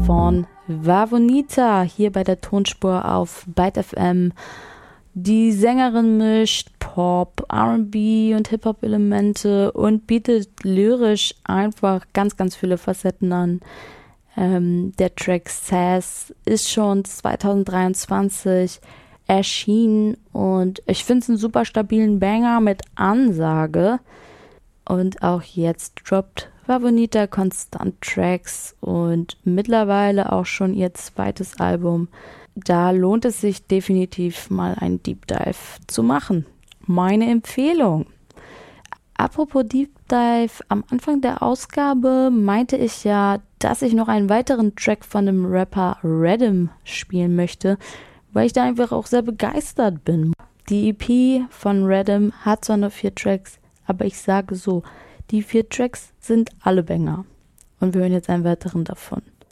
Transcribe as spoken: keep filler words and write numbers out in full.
von Wawonita hier bei der Tonspur auf Byte F M. Die Sängerin mischt Pop, R and B und Hip-Hop-Elemente und bietet lyrisch einfach ganz, ganz viele Facetten an. Ähm, der Track Sass ist schon zwanzig dreiundzwanzig erschienen und ich finde es einen super stabilen Banger mit Ansage. Und auch jetzt droppt Wawonita konstant Tracks und mittlerweile auch schon ihr zweites Album. Da lohnt es sich definitiv mal einen Deep Dive zu machen. Meine Empfehlung. Apropos Deep Dive, am Anfang der Ausgabe meinte ich ja, dass ich noch einen weiteren Track von dem Rapper Redem spielen möchte, weil ich da einfach auch sehr begeistert bin. Die E P von Redem hat zwar nur vier Tracks, aber ich sage so, die vier Tracks sind alle Banger. Und wir hören jetzt einen weiteren davon.